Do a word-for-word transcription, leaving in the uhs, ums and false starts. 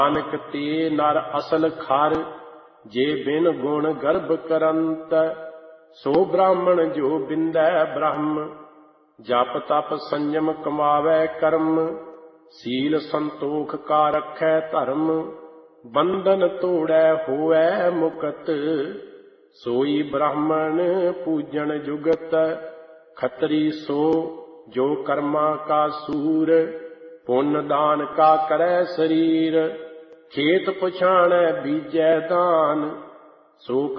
ਨਾਨਕ ਤੇ ਨਰ ਅਸਲ ਖਰ, ਜੇ ਬਿਨ ਗੁਣ ਗਰਭ ਕਰੰਤ। ਸੋ ਬ੍ਰਾਹਮਣ ਜੋ ਬਿੰਦੈ ਬ੍ਰਹਮ, ਜਪ ਤਪ ਸੰਜਮ ਕਮਾਵੈ ਕਰਮ। ਸੀਲ ਸੰਤੋਖ ਕਾ ਰਖੈ ਧਰਮ, ਬੰਧਨ ਤੋੜੈ ਹੋਵੈ ਮੁਕਤ। ਸੋਈ ਬ੍ਰਾਹਮਣ ਪੂਜਨ ਜੁਗਤ, ਖੱਤਰੀ ਸੋ ਜੋ ਕਰਮਾ ਕਾ ਸੂਰ। ਪੁੰਨ ਦਾਨ ਕਾ ਕਰੈ ਸਰੀਰ, ਖੇਤ ਪਛਾਣੈ ਬੀਜੈ ਦਾਨ। ਸੋ